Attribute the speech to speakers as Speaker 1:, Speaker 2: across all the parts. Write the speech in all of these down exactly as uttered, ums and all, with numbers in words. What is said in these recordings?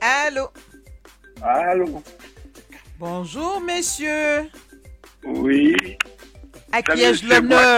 Speaker 1: Allô?
Speaker 2: Allô?
Speaker 1: Bonjour, messieurs.
Speaker 2: Oui.
Speaker 1: À qui ai-je l'honneur?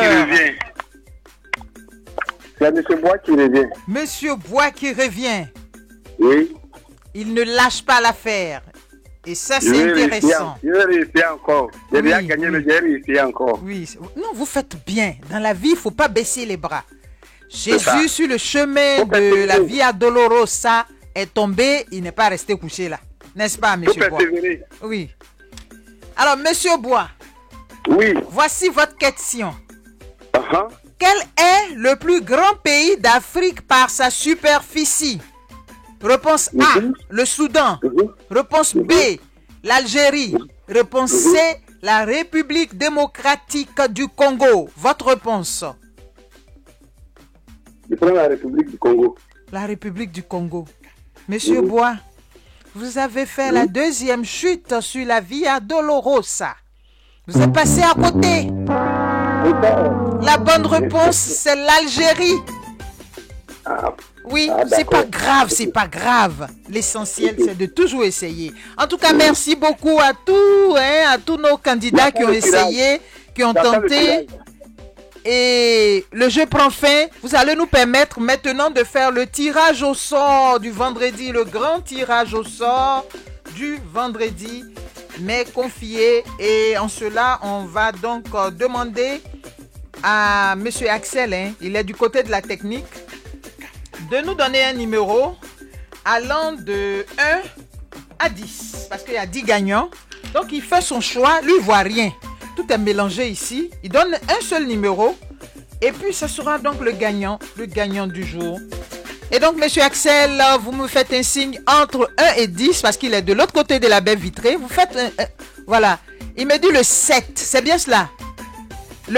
Speaker 2: C'est Monsieur Bois qui revient.
Speaker 1: Monsieur Bois qui revient.
Speaker 2: Oui.
Speaker 1: Il ne lâche pas l'affaire. Et ça, c'est intéressant.
Speaker 2: Je vais réussir encore. J'ai
Speaker 1: Oui,
Speaker 2: bien gagné,
Speaker 1: oui.
Speaker 2: mais j'ai réussi encore.
Speaker 1: Oui. Non, vous faites bien. Dans la vie, il ne faut pas baisser les bras.
Speaker 2: C'est ça.
Speaker 1: Jésus, sur le chemin
Speaker 2: Faut
Speaker 1: de
Speaker 2: persévérer.
Speaker 1: la Via Dolorosa, est tombé. Il n'est pas resté couché là. N'est-ce pas,
Speaker 2: Faut
Speaker 1: monsieur Bois?
Speaker 2: persévérer.
Speaker 1: Oui. Alors, monsieur Bois,
Speaker 2: Oui.
Speaker 1: voici votre question.
Speaker 2: Uh-huh.
Speaker 1: Quel est le plus grand pays d'Afrique par sa superficie? Réponse A,
Speaker 2: Mhm.
Speaker 1: le Soudan.
Speaker 2: Mhm.
Speaker 1: Réponse B, l'Algérie. Réponse C, la République démocratique du Congo. Votre réponse?
Speaker 2: Je prends la République du Congo.
Speaker 1: La République du Congo. Monsieur
Speaker 2: Mhm.
Speaker 1: Bois, vous avez fait la deuxième chute sur la Via Dolorosa. Vous êtes passé à côté. La bonne réponse, c'est l'Algérie.
Speaker 2: Ah.
Speaker 1: Oui,
Speaker 2: Ah,
Speaker 1: c'est pas
Speaker 2: d'accord.
Speaker 1: grave, c'est pas grave. L'essentiel, c'est de toujours essayer. En tout cas, merci beaucoup à tous, hein, à tous nos candidats qui ont essayé, qui ont
Speaker 2: J'attends le
Speaker 1: tenté.
Speaker 2: tirage.
Speaker 1: Et le jeu prend fin. Vous allez nous permettre maintenant de faire le tirage au sort du vendredi, le grand tirage au sort du vendredi. Mais confié. Et en cela, on va donc euh, demander à Monsieur Axel, hein, il est du côté de la technique, de nous donner un numéro allant de un à dix. Parce qu'il y a dix gagnants. Donc, il fait son choix. Lui, il ne voit rien. Tout est mélangé ici. Il donne un seul numéro. Et puis, ce sera donc le gagnant. Le gagnant du jour. Et donc, monsieur Axel, vous me faites un signe entre un et dix. Parce qu'il est de l'autre côté de la baie vitrée. Vous faites un... un voilà. Il me dit le sept. C'est bien cela. Le...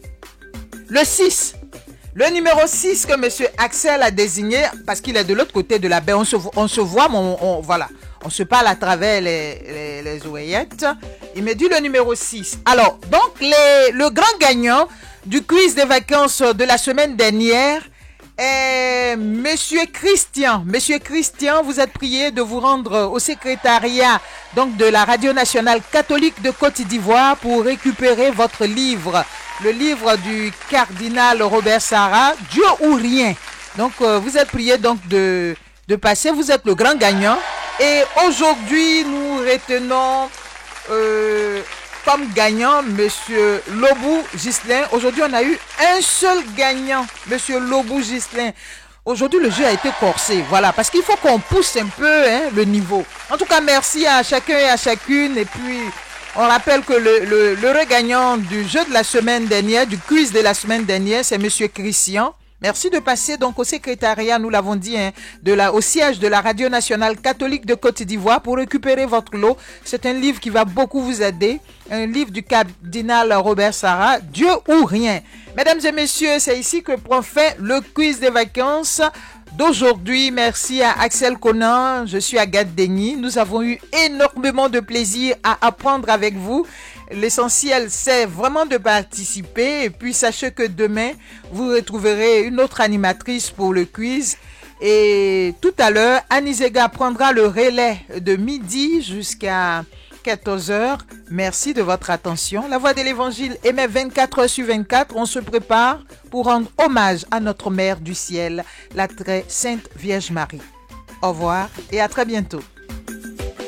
Speaker 1: Le six. Le numéro six que monsieur Axel a désigné, parce qu'il est de l'autre côté de la baie, on se, on se voit, mais on, on, voilà, on se parle à travers les, les, les oreillettes. Il me dit le numéro six. Alors, donc, les, le grand gagnant du quiz des vacances de la semaine dernière est monsieur Christian. Monsieur Christian, vous êtes prié de vous rendre au secrétariat donc, de la Radio Nationale Catholique de Côte d'Ivoire pour récupérer votre livre. Le livre du cardinal Robert Sarah, Dieu ou rien. Donc, euh, vous êtes prié donc de, de passer. Vous êtes le grand gagnant. Et aujourd'hui, nous retenons euh, comme gagnant Monsieur Lobou Ghislain. Aujourd'hui, on a eu un seul gagnant, Monsieur Lobou Ghislain. Aujourd'hui, le jeu a été corsé. Voilà, parce qu'il faut qu'on pousse un peu hein, le niveau. En tout cas, merci à chacun et à chacune. Et puis... on rappelle que le, le, le gagnant du jeu de la semaine dernière, du quiz de la semaine dernière, c'est monsieur Christian. Merci de passer donc au secrétariat, nous l'avons dit, hein, de la, au siège de la Radio Nationale Catholique de Côte d'Ivoire pour récupérer votre lot. C'est un livre qui va beaucoup vous aider. Un livre du cardinal Robert Sarah, Dieu ou rien. Mesdames et messieurs, c'est ici que prend fin le quiz des vacances d'aujourd'hui. Merci à Axel Conan, je suis Agathe Denis. Nous avons eu énormément de plaisir à apprendre avec vous. L'essentiel, c'est vraiment de participer. Et puis, sachez que demain, vous retrouverez une autre animatrice pour le quiz. Et tout à l'heure, Annie Zega prendra le relais de midi jusqu'à quatorze heures. Merci de votre attention. La Voix de l'Évangile émet vingt-quatre heures sur vingt-quatre. On se prépare pour rendre hommage à notre Mère du Ciel, la très Sainte Vierge Marie. Au revoir et à très bientôt.